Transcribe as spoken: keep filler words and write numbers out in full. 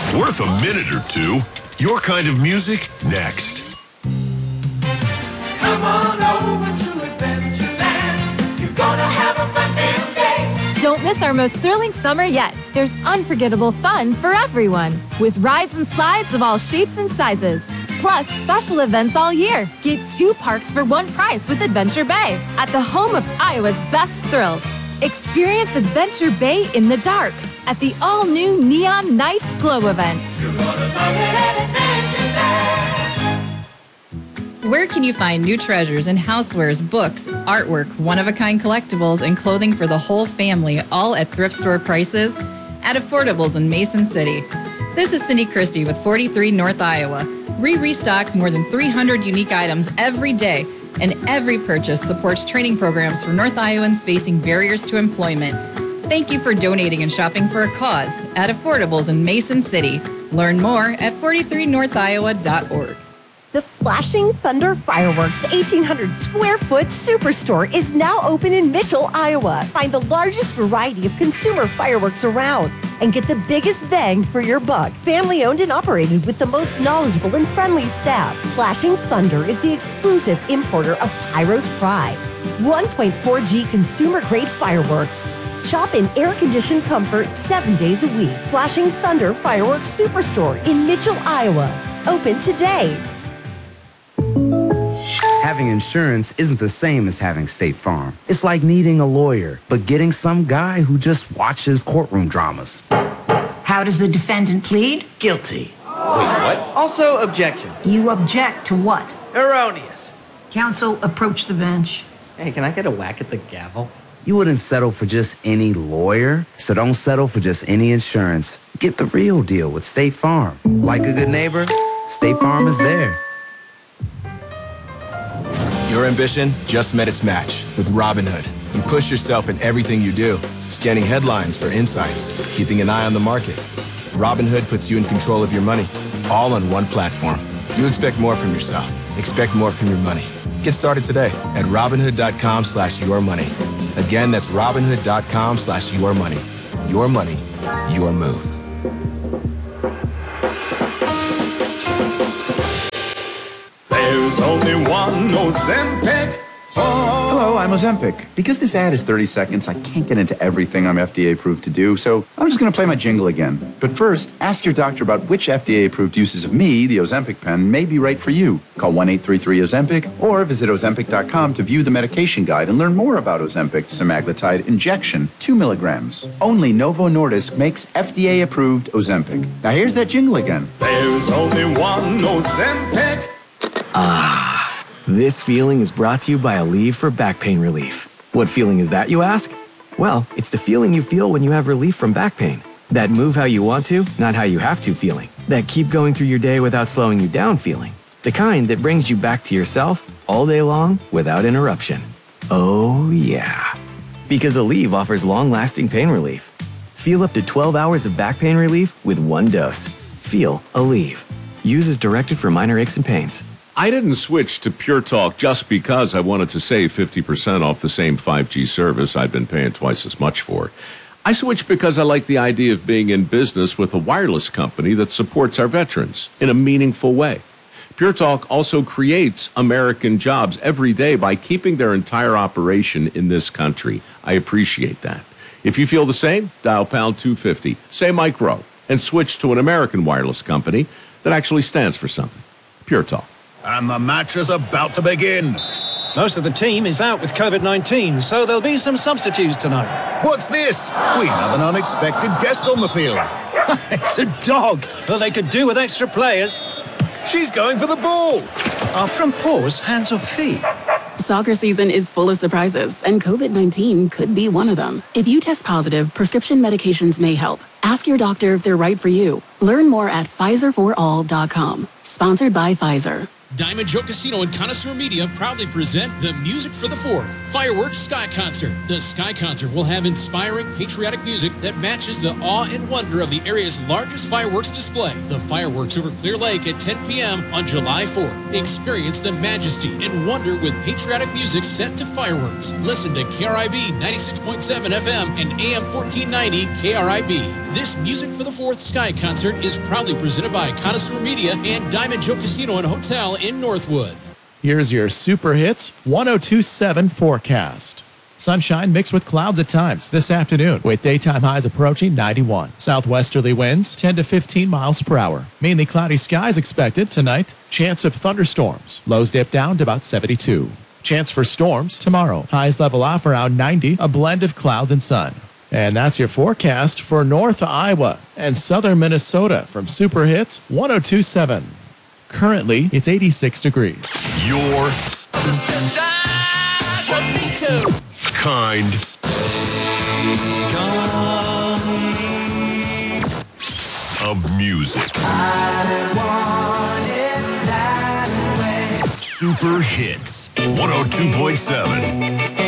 Worth a minute or two. Your kind of music, next. Come on over to Adventureland. You're gonna have a fun day. Don't miss our most thrilling summer yet. There's unforgettable fun for everyone, with rides and slides of all shapes and sizes. Plus, special events all year. Get two parks for one price with Adventure Bay, at the home of Iowa's best thrills. Experience Adventure Bay in the dark at the all-new Neon Nights Glow event. You're gonna love it at Adventureland. Where can you find new treasures in housewares, books, artwork, one-of-a-kind collectibles, and clothing for the whole family, all at thrift store prices at Affordables in Mason City? This is Cindy Christie with forty-three North Iowa. We restock more than three hundred unique items every day, and every purchase supports training programs for North Iowans facing barriers to employment. Thank you for donating and shopping for a cause at Affordables in Mason City. Learn more at forty-three north iowa dot org. The Flashing Thunder Fireworks eighteen hundred square foot superstore is now open in Mitchell, Iowa. Find the largest variety of consumer fireworks around and get the biggest bang for your buck. Family owned and operated with the most knowledgeable and friendly staff. Flashing Thunder is the exclusive importer of Pyro's Pride. one point four G consumer grade fireworks. Shop in air-conditioned comfort seven days a week. Flashing Thunder Fireworks Superstore in Mitchell, Iowa. Open today. Having insurance isn't the same as having State Farm. It's like needing a lawyer, but getting some guy who just watches courtroom dramas. How does the defendant plead? Guilty. Wait, what? Also, objection. You object to what? Erroneous. Counsel, approach the bench. Hey, can I get a whack at the gavel? You wouldn't settle for just any lawyer, so don't settle for just any insurance. Get the real deal with State Farm. Like a good neighbor, State Farm is there. Your ambition just met its match with Robinhood. You push yourself in everything you do, scanning headlines for insights, keeping an eye on the market. Robinhood puts you in control of your money, all on one platform. You expect more from yourself. Expect more from your money. Get started today at Robinhood.com slash your money. Again, that's Robinhood.com slash your money. Your money, your move. There's only one Ozempic. Hello, I'm Ozempic. Because this ad is thirty seconds, I can't get into everything I'm F D A approved to do, so I'm just going to play my jingle again. But first, ask your doctor about which F D A approved uses of me, the Ozempic pen, may be right for you. Call one eight three three Ozempic or visit Ozempic dot com to view the medication guide and learn more about Ozempic semaglutide injection, two milligrams. Only Novo Nordisk makes F D A approved Ozempic. Now here's that jingle again. There's only one Ozempic. Ah, this feeling is brought to you by Aleve for back pain relief. What feeling is that, you ask? Well, it's the feeling you feel when you have relief from back pain. That move how you want to, not how you have to feeling. That keep going through your day without slowing you down feeling. The kind that brings you back to yourself all day long without interruption. Oh, yeah. Because Aleve offers long-lasting pain relief. Feel up to twelve hours of back pain relief with one dose. Feel Aleve. Use as directed for minor aches and pains. I didn't switch to Pure Talk just because I wanted to save fifty percent off the same five G service I've been paying twice as much for. I switched because I like the idea of being in business with a wireless company that supports our veterans in a meaningful way. Pure Talk also creates American jobs every day by keeping their entire operation in this country. I appreciate that. If you feel the same, dial pound two fifty, say Micro, and switch to an American wireless company that actually stands for something. Pure Talk. And the match is about to begin. Most of the team is out with COVID nineteen, so there'll be some substitutes tonight. What's this? We have an unexpected guest on the field. It's a dog. Well, they could do with extra players. She's going for the ball. Our front paws, hands or feet? Soccer season is full of surprises, and COVID nineteen could be one of them. If you test positive, prescription medications may help. Ask your doctor if they're right for you. Learn more at Pfizer for all dot com. Sponsored by Pfizer. Diamond Joe Casino and Connoisseur Media proudly present the Music for the Fourth Fireworks Sky Concert. The Sky Concert will have inspiring patriotic music that matches the awe and wonder of the area's largest fireworks display. The fireworks over Clear Lake at ten p.m. on July fourth. Experience the majesty and wonder with patriotic music set to fireworks. Listen to K R I B ninety-six point seven F M and A M fourteen ninety K R I B. This Music for the Fourth Sky Concert is proudly presented by Connoisseur Media and Diamond Joe Casino and Hotel in Northwood. Here's your Super Hits one oh two point seven forecast. Sunshine mixed with clouds at times this afternoon, with daytime highs approaching ninety-one. Southwesterly winds ten to fifteen miles per hour. Mainly cloudy skies expected tonight. Chance of thunderstorms. Lows dip down to about seventy-two. Chance for storms tomorrow. Highs level off around ninety, a blend of clouds and sun. And that's your forecast for North Iowa and Southern Minnesota from Super Hits one oh two point seven. Currently, it's eighty-six degrees. Your kind of music. Super Hits one oh two point seven.